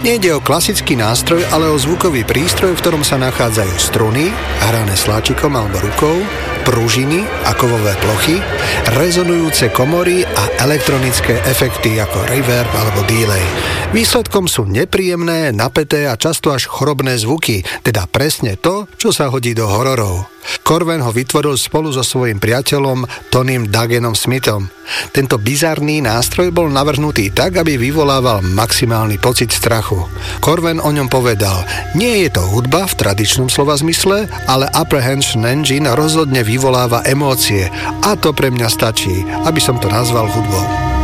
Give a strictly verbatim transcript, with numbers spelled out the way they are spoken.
Nejde o klasický nástroj, ale o zvukový prístroj, v ktorom sa nachádzajú struny, hrané sláčikom alebo rukou, pružiny a kovové plochy, rezonujúce komory a elektronické efekty ako reverb alebo delay. Výsledkom sú nepríjemné, napäté a často až chorobné zvuky, teda presne to, čo sa hodí do hororov. Corven ho vytvoril spolu so svojím priateľom Tonym Dagenom Smithom. Tento bizarný nástroj bol navrhnutý tak, aby vyvolával maximálny pocit strachu. Corven o ňom povedal: nie je to hudba v tradičnom slova zmysle, ale Apprehension Engine rozhodne vyvoláva emócie a to pre mňa stačí, aby som to nazval hudbou.